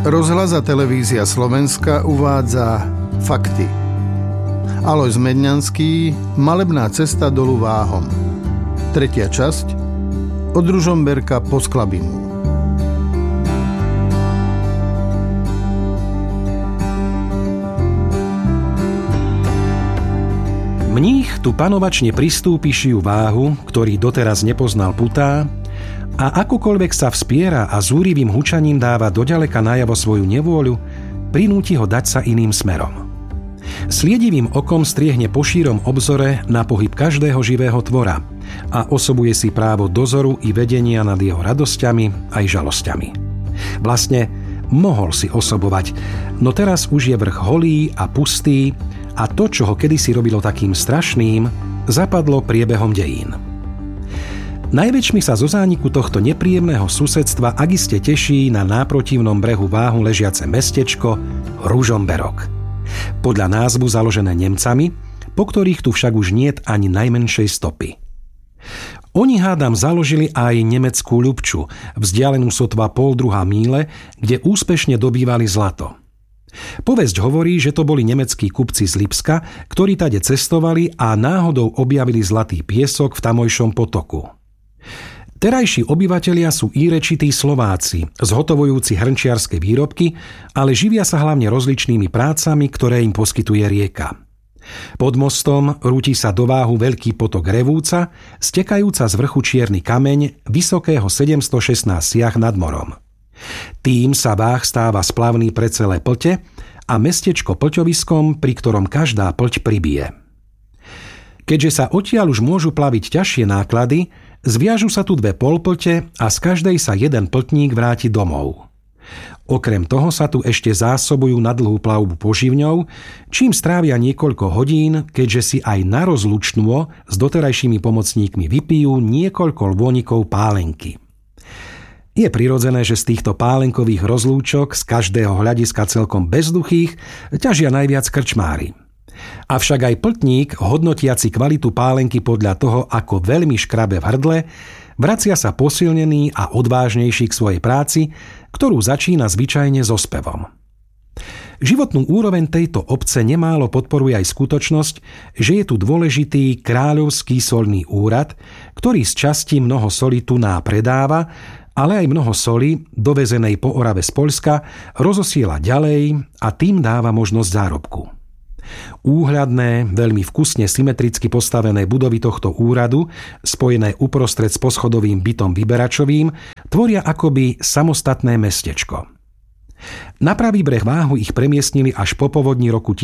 Rozhlas a televízia Slovenska uvádza fakty. Alojz Medňanský, Malebná cesta dolu Váhom. 3. časť, od Ružomberka po Sklabinu. Mních tu panovačne pristúpi šiu Váhu, ktorý doteraz nepoznal putá, a akokoľvek sa vspiera a zúrivým hučaním dáva doďaleka najavo svoju nevôľu, prinúti ho dať sa iným smerom. Sliedivým okom striehne po šírom obzore na pohyb každého živého tvora a osobuje si právo dozoru i vedenia nad jeho radosťami aj žalosťami. Vlastne mohol si osobovať, no teraz už je vrch holý a pustý a to, čo ho kedysi robilo takým strašným, zapadlo priebehom dejín. Najväčšmi sa zo zániku tohto nepríjemného susedstva akiste teší na náprotivnom brehu Váhu ležiace mestečko Ružomberok. Podľa názvu založené Nemcami, po ktorých tu však už niet ani najmenšej stopy. Oni hádam založili aj nemeckú Ľubču, vzdialenú sotva 0,5 míle, kde úspešne dobývali zlato. Povesť hovorí, že to boli nemeckí kupci z Lipska, ktorí tade cestovali a náhodou objavili zlatý piesok v tamojšom potoku. Terajší obyvatelia sú írečití Slováci, zhotovujúci hrnčiarske výrobky, ale živia sa hlavne rozličnými prácami, ktoré im poskytuje rieka. Pod mostom rúti sa do Váhu veľký potok Revúca, stekajúca z vrchu čierny kameň vysokého 716 siah nad morom. Tým sa Váh stáva splavný pre celé Plte a mestečko Pľťoviskom, pri ktorom každá Pľť pribije. Keďže sa odtiaľ už môžu plaviť ťažšie náklady, zviažu sa tu 2 polplte a z každej sa jeden pltník vráti domov. Okrem toho sa tu ešte zásobujú na dlhú plavbu poživňou, čím strávia niekoľko hodín, keďže si aj na rozlučnú s doterajšími pomocníkmi vypijú niekoľko lônikov pálenky. Je prirodzené, že z týchto pálenkových rozlúčok z každého hľadiska celkom bezduchých ťažia najviac krčmári. Avšak aj pltník, hodnotiaci kvalitu pálenky podľa toho, ako veľmi škrabe v hrdle, vracia sa posilnený a odvážnejší k svojej práci, ktorú začína zvyčajne so spevom. Životnú úroveň tejto obce nemálo podporuje aj skutočnosť, že je tu dôležitý kráľovský solný úrad, ktorý z časti mnoho soli tuná predáva, ale aj mnoho soli, dovezenej po Orave z Poľska, rozosiela ďalej a tým dáva možnosť zárobku. Úhľadné, veľmi vkusne symetricky postavené budovy tohto úradu, spojené uprostred s poschodovým bytom vyberačovým, tvoria akoby samostatné mestečko. Na pravý breh Váhu ich premiestnili až po povodni roku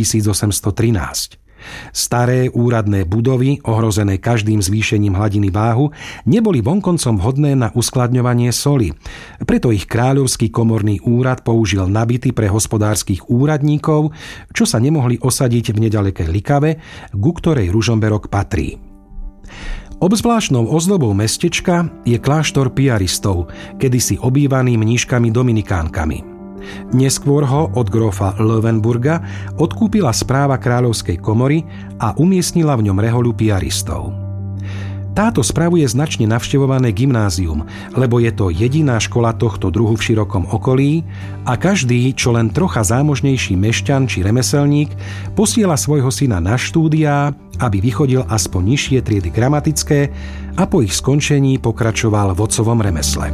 1813. Staré úradné budovy, ohrozené každým zvýšením hladiny Váhu, neboli vonkoncom vhodné na uskladňovanie soli. Preto ich kráľovský komorný úrad použil na byty pre hospodárskych úradníkov, čo sa nemohli osadiť v nedalekej Likave, ku ktorej Ružomberok patrí. Obzvláštnou ozdobou mestečka je kláštor piaristov, kedysi obývaný mníškami dominikánkami. Neskôr ho od grófa Löwenburga odkúpila správa kráľovskej komory a umiestnila v ňom rehoľu piaristov. Táto spravuje značne navštevované gymnázium, lebo je to jediná škola tohto druhu v širokom okolí a každý, čo len trocha zámožnejší mešťan či remeselník, posiela svojho syna na štúdiá, aby vychodil aspoň nižšie triedy gramatické a po ich skončení pokračoval v otcovom remesle.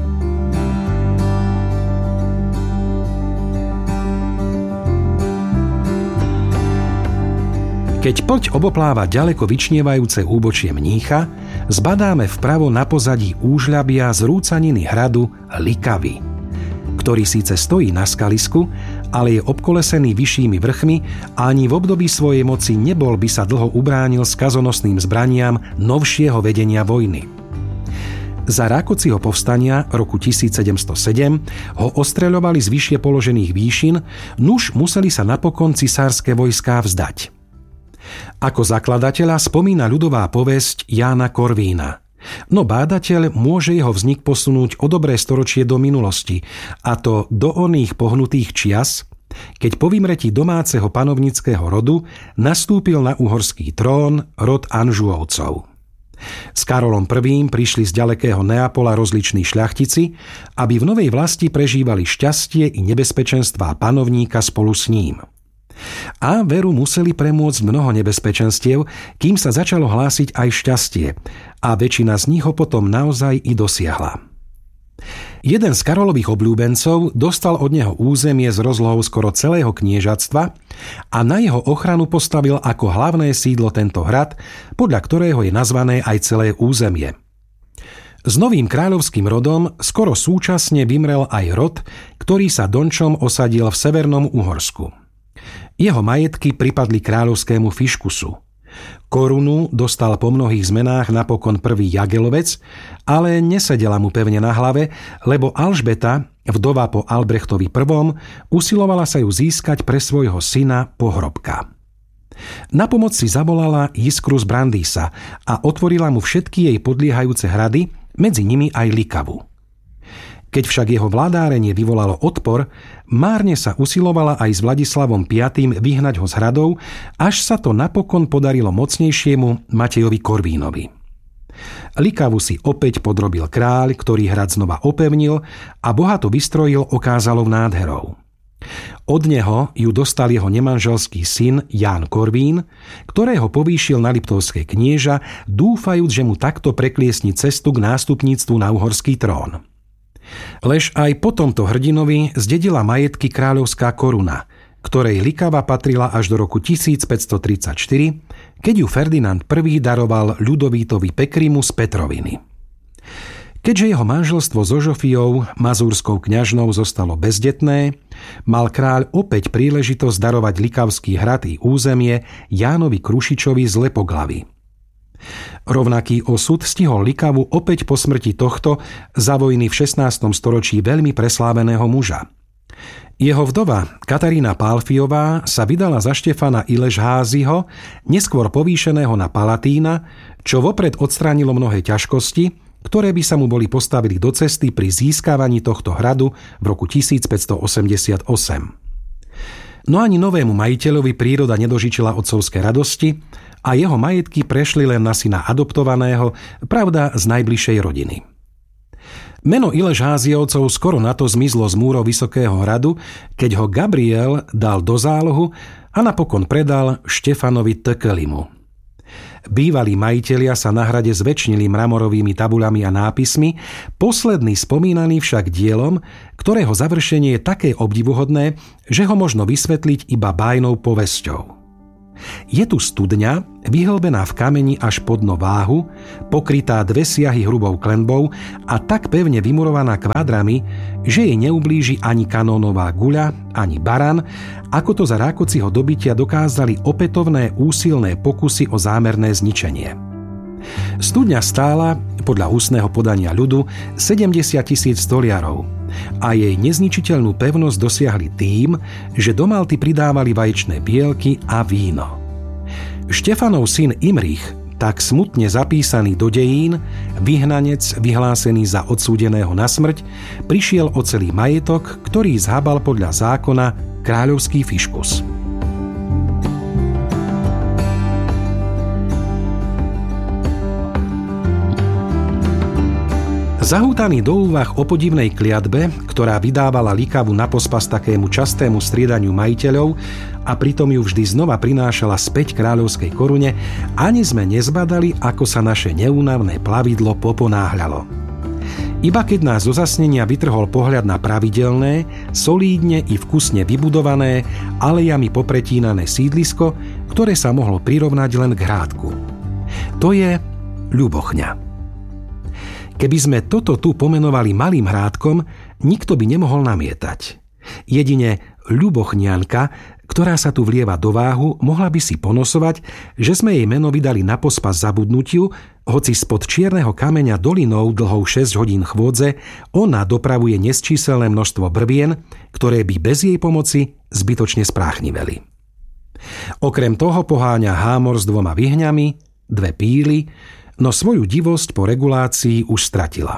Keď Pľť obopláva ďaleko vyčnievajúce úbočie Mnícha, zbadáme vpravo na pozadí úžľabia z rúcaniny hradu Likavy, ktorý síce stojí na skalisku, ale je obkolesený vyššími vrchmi a ani v období svojej moci nebol by sa dlho ubránil skazonosným zbraniam novšieho vedenia vojny. Za Rákociho povstania roku 1707 ho ostreľovali z vyššie položených výšin, nuž museli sa napokon cisárske vojská vzdať. Ako zakladateľa spomína ľudová povesť Jána Korvína. No bádateľ môže jeho vznik posunúť o dobré storočie do minulosti, a to do oných pohnutých čias, keď po vymretí domáceho panovnického rodu nastúpil na uhorský trón rod Anžuovcov. S Karolom I. prišli z ďalekého Neapola rozliční šľachtici, aby v novej vlasti prežívali šťastie i nebezpečenstvá panovníka spolu s ním. A veru museli premôcť mnoho nebezpečenstiev, kým sa začalo hlásiť aj šťastie, a väčšina z nich ho potom naozaj i dosiahla. Jeden z Karolových obľúbencov dostal od neho územie s rozlohou skoro celého kniežatstva a na jeho ochranu postavil ako hlavné sídlo tento hrad, podľa ktorého je nazvané aj celé územie. S novým kráľovským rodom skoro súčasne vymrel aj rod, ktorý sa dončom osadil v severnom Uhorsku. Jeho majetky pripadli kráľovskému Fiškusu. Korunu dostal po mnohých zmenách napokon prvý Jagelovec, ale nesedela mu pevne na hlave, lebo Alžbeta, vdova po Albrechtovi I., usilovala sa ju získať pre svojho syna Pohrobka. Na pomoc si zavolala Jiskru z Brandýsa a otvorila mu všetky jej podliehajúce hrady, medzi nimi aj Likavu. Keď však jeho vládárenie vyvolalo odpor, márne sa usilovala aj s Vladislavom V. vyhnať ho z hradov, až sa to napokon podarilo mocnejšiemu Matejovi Korvínovi. Likavu si opäť podrobil kráľ, ktorý hrad znova opevnil a bohato vystrojil okázalou nádherou. Od neho ju dostal jeho nemanželský syn Ján Korvín, ktorého povýšil na liptovské knieža, dúfajúc, že mu takto prekliesni cestu k nástupníctvu na uhorský trón. Lež aj po tomto hrdinovi zdedila majetky kráľovská koruna, ktorej Likava patrila až do roku 1534, keď ju Ferdinand I. daroval Ľudovítovi Pekrimu z Petroviny. Keďže jeho manželstvo so Žofiou, mazúrskou kňažnou, zostalo bezdetné, mal kráľ opäť príležitosť darovať Likavský hrad i územie Jánovi Krušičovi z Lepoglavy. Rovnaký osud stihol Likavu opäť po smrti tohto za vojny v 16. storočí veľmi presláveného muža. Jeho vdova Katarína Pálfiová sa vydala za Štefana Iležházyho, neskôr povýšeného na Palatína, čo vopred odstránilo mnohé ťažkosti, ktoré by sa mu boli postavili do cesty pri získavaní tohto hradu v roku 1588. No ani novému majiteľovi príroda nedožičila otcovské radosti a jeho majetky prešli len na syna adoptovaného, pravda z najbližšej rodiny. Meno Iležházyovcov skoro na to zmizlo z múrov Vysokého hradu, keď ho Gabriel dal do zálohu a napokon predal Štefanovi Tökelimu. Bývalí majitelia sa na hrade zväčšnili mramorovými tabuľami a nápismi, posledný spomínaný však dielom, ktorého završenie je také obdivuhodné, že ho možno vysvetliť iba bájnou povesťou. Je tu studňa, vyhlbená v kameni až po dno váhu, pokrytá 2 siahy hrubou klenbou a tak pevne vymurovaná kvádrami, že jej neublíži ani kanónová guľa, ani baran, ako to za Rákociho dobytia dokázali opätovné úsilné pokusy o zámerné zničenie. Studňa stála, podľa ústneho podania ľudu, 70 000 stoliarov a jej nezničiteľnú pevnosť dosiahli tým, že do malty pridávali vaječné bielky a víno. Štefanov syn Imrich, tak smutne zapísaný do dejín, vyhnanec vyhlásený za odsúdeného na smrť, prišiel o celý majetok, ktorý zhabal podľa zákona kráľovský Fiškus. Zahútaný do úvah o podivnej kliatbe, ktorá vydávala Likavu na pospas takému častému striedaniu majiteľov a pritom ju vždy znova prinášala späť kráľovskej korune, ani sme nezbadali, ako sa naše neúnavné plavidlo poponáhľalo. Iba keď nás zo zasnenia vytrhol pohľad na pravidelné, solídne i vkusne vybudované, alejami popretínané sídlisko, ktoré sa mohlo prirovnať len k hrádku. To je Ľubochňa. Keby sme toto tu pomenovali malým hrádkom, nikto by nemohol namietať. Jedine Ľubochňanka, ktorá sa tu vlieva do váhu, mohla by si ponosovať, že sme jej meno vydali na pospas zabudnutiu, hoci spod čierneho kameňa dolinou dlhou 6 hodín chôdze ona dopravuje nesčíselné množstvo brvien, ktoré by bez jej pomoci zbytočne spráchniveli. Okrem toho poháňa hámor s 2 vyhňami, 2 píly, no svoju divosť po regulácii už stratila.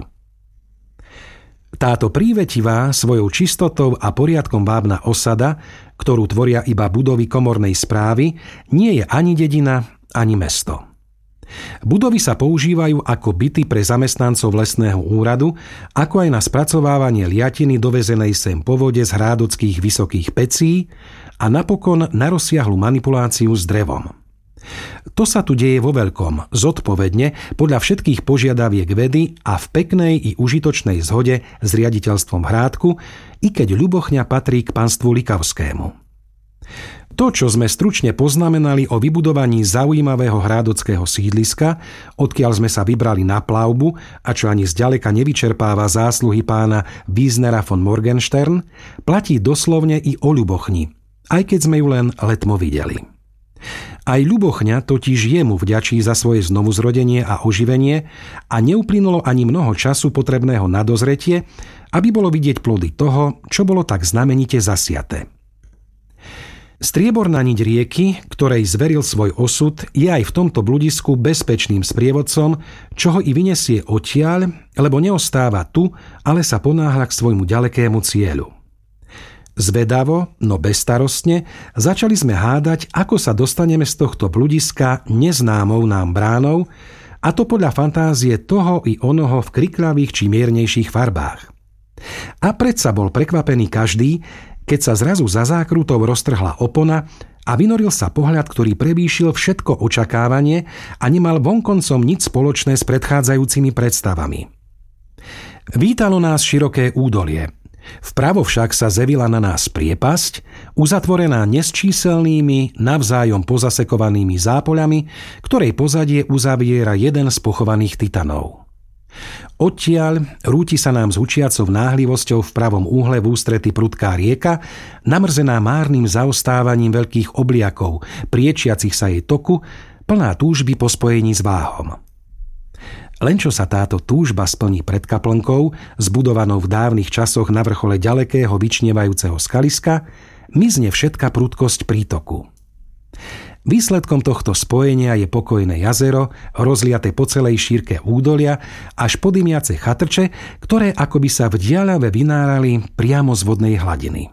Táto prívetivá, svojou čistotou a poriadkom vábna osada, ktorú tvoria iba budovy komornej správy, nie je ani dedina, ani mesto. Budovy sa používajú ako byty pre zamestnancov lesného úradu, ako aj na spracovávanie liatiny dovezenej sem po vode z hrádockých vysokých pecí a napokon na rozsiahlu manipuláciu s drevom. To sa tu deje vo veľkom, zodpovedne, podľa všetkých požiadaviek vedy a v peknej i užitočnej zhode s riaditeľstvom Hrádku, i keď Ľubochňa patrí k panstvu Likavskému. To, čo sme stručne poznamenali o vybudovaní zaujímavého hrádockého sídliska, odkiaľ sme sa vybrali na plavbu a čo ani zďaleka nevyčerpáva zásluhy pána Wiesnera von Morgenstern, platí doslovne i o Ľubochni, aj keď sme ju len letmo videli. Aj Ľubochňa totiž jemu vďačí za svoje znovuzrodenie a oživenie a neuplynulo ani mnoho času potrebného na dozretie, aby bolo vidieť plody toho, čo bolo tak znamenite zasiaté. Strieborná niť rieky, ktorej zveril svoj osud, je aj v tomto bludisku bezpečným sprievodcom, čo ho i vyniesie odtiaľ, lebo neostáva tu, ale sa ponáhľa k svojmu ďalekému cieľu. Zvedavo, no bezstarostne, začali sme hádať, ako sa dostaneme z tohto bludiska neznámou nám bránou, a to podľa fantázie toho i onoho v kriklavých či miernejších farbách. A predsa bol prekvapený každý, keď sa zrazu za zákrutou roztrhla opona a vynoril sa pohľad, ktorý prevýšil všetko očakávanie a nemal vonkoncom nič spoločné s predchádzajúcimi predstavami. Vítalo nás široké údolie. Vpravo však sa zevila na nás priepasť, uzatvorená nesčíselnými, navzájom pozasekovanými zápoľami, ktorej pozadie uzaviera jeden z pochovaných titanov. Odtiaľ rúti sa nám s hučiacou náhlivosťou v pravom úhle v ústrety prudká rieka, namrzená márnym zaostávaním veľkých obliakov, priečiacich sa jej toku, plná túžby po spojení s váhom. Len čo sa táto túžba splní pred kaplnkou, zbudovanou v dávnych časoch na vrchole ďalekého vyčnievajúceho skaliska, mizne všetka prudkosť prítoku. Výsledkom tohto spojenia je pokojné jazero, rozliate po celej šírke údolia, až po dymiace chatrče, ktoré akoby sa v diaľave vynárali priamo z vodnej hladiny.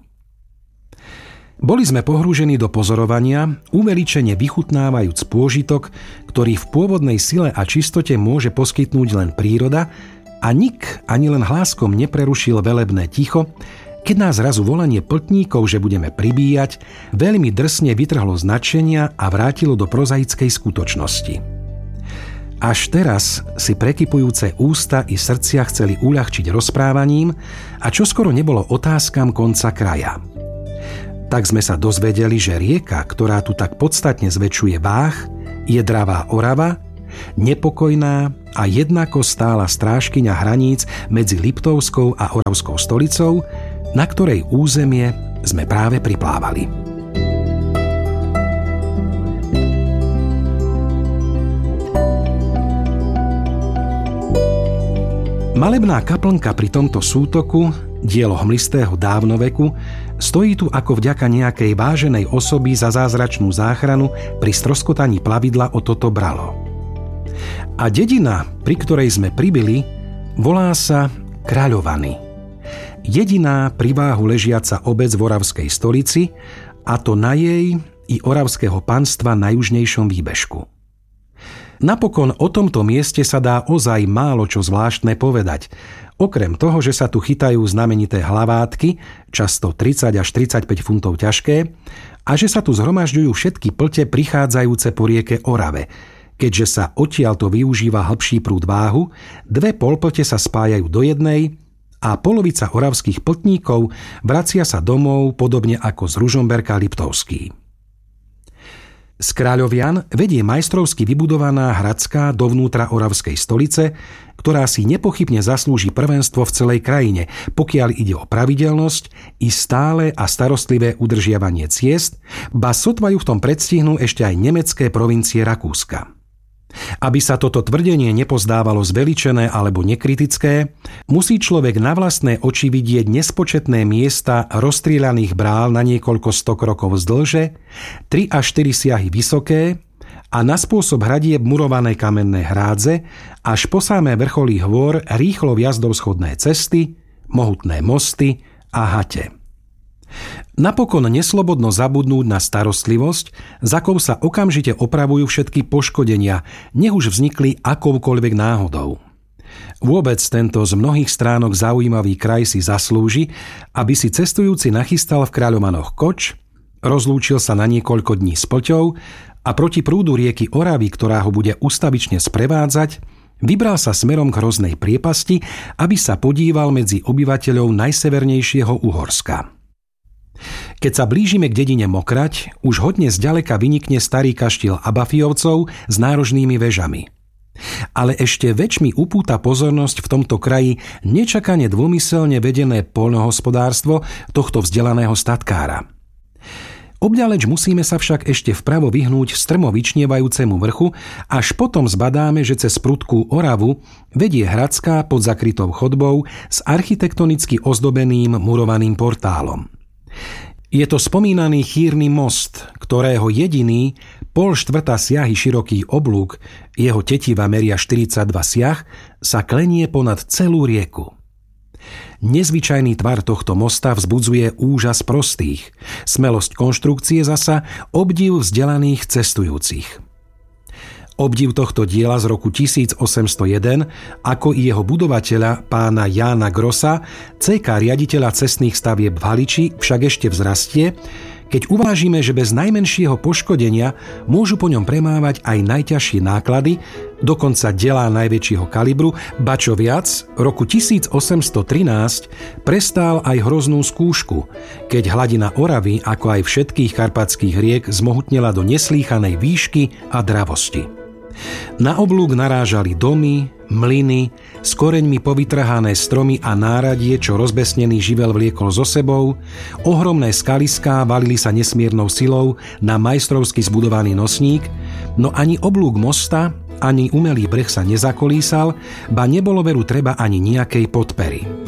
Boli sme pohrúžení do pozorovania, uveličene vychutnávajúc pôžitok, ktorý v pôvodnej sile a čistote môže poskytnúť len príroda, a nik ani len hláskom neprerušil velebné ticho, keď nás zrazu volanie pltníkov, že budeme pribíjať, veľmi drsne vytrhlo z nadšenia a vrátilo do prozaickej skutočnosti. Až teraz si prekypujúce ústa i srdcia chceli uľahčiť rozprávaním a čoskoro nebolo otázkam konca kraja. Tak sme sa dozvedeli, že rieka, ktorá tu tak podstatne zväčšuje váh, je dravá Orava, nepokojná a jednako stála strážkyňa hraníc medzi Liptovskou a Oravskou stolicou, na ktorej územie sme práve priplávali. Malebná kaplnka pri tomto sútoku, dielo hmlistého dávnoveku, stojí tu ako vďaka nejakej váženej osoby za zázračnú záchranu pri stroskotaní plavidla o toto bralo. A dedina, pri ktorej sme pribili, volá sa Kráľovany. Jediná pri váhu ležiaca obec v Oravskej stolici, a to na jej i oravského panstva na južnejšom výbežku. Napokon o tomto mieste sa dá ozaj málo čo zvláštne povedať, okrem toho, že sa tu chytajú znamenité hlavátky, často 30 až 35 funtov ťažké, a že sa tu zhromažďujú všetky plte prichádzajúce po rieke Orave, keďže sa odtiaľto využíva hlbší prúd váhu, dve polplte sa spájajú do jednej a polovica oravských pltníkov vracia sa domov podobne ako z Ružomberka Liptovský. Z Kráľovian vedie majstrovsky vybudovaná hradská dovnútra Oravskej stolice, ktorá si nepochybne zaslúži prvenstvo v celej krajine, pokiaľ ide o pravidelnosť i stále a starostlivé udržiavanie ciest, ba sotva ju v tom predstihnú ešte aj nemecké provincie Rakúska. Aby sa toto tvrdenie nepozdávalo zveličené alebo nekritické, musí človek na vlastné oči vidieť nespočetné miesta rozstrieľaných brál na niekoľko stok rokov zdĺže, 3 až 4 siahy vysoké a na spôsob hradieb murované kamenné hrádze, až po samé vrcholy hôr rýchlo vjazdov schodné cesty, mohutné mosty a hate. Napokon neslobodno zabudnúť na starostlivosť, za akou sa okamžite opravujú všetky poškodenia, nech už vznikli akoukoľvek náhodou. Vôbec tento z mnohých stránok zaujímavý kraj si zaslúži, aby si cestujúci nachystal v Kráľovanoch koč, rozlúčil sa na niekoľko dní s Plťou a proti prúdu rieky Oravy, ktorá ho bude ustavične sprevádzať, vybral sa smerom k Hroznej priepasti, aby sa podíval medzi obyvateľov najsevernejšieho Uhorska. Keď sa blížime k dedine Mokrať, už hodne zďaleka vynikne starý kaštiel Abafijovcov s nárožnými vežami. Ale ešte väčšmi upúta pozornosť v tomto kraji nečakane dômyselne vedené poľnohospodárstvo tohto vzdelaného statkára. Obďaleč musíme sa však ešte vpravo vyhnúť strmo vyčnievajúcemu vrchu, až potom zbadáme, že cez prudkú Oravu vedie hradská pod zakrytou chodbou s architektonicky ozdobeným murovaným portálom. Je to spomínaný chýrny most, ktorého jediný 0,5 siahy široký oblúk, jeho tetiva meria 42 siah, sa klenie ponad celú rieku. Nezvyčajný tvar tohto mosta vzbudzuje úžas prostých, smelosť konštrukcie zasa obdiv vzdelaných cestujúcich. Obdiv tohto diela z roku 1801, ako i jeho budovateľa pána Jána Grossa, CK riaditeľa cestných stavieb v Haliči, však ešte vzrastie, keď uvážime, že bez najmenšieho poškodenia môžu po ňom premávať aj najťažšie náklady, dokonca dielá najväčšieho kalibru, ba čo viac, roku 1813 prestál aj hroznú skúšku, keď hladina Oravy, ako aj všetkých karpatských riek, zmohutnela do neslýchanej výšky a dravosti. Na oblúk narážali domy, mlyny, s koreňmi povytrhané stromy a náradie, čo rozbesnený živel vliekol so sebou, ohromné skaliská valili sa nesmiernou silou na majstrovsky zbudovaný nosník, no ani oblúk mosta, ani umelý breh sa nezakolísal, ba nebolo veru treba ani nejakej podpery.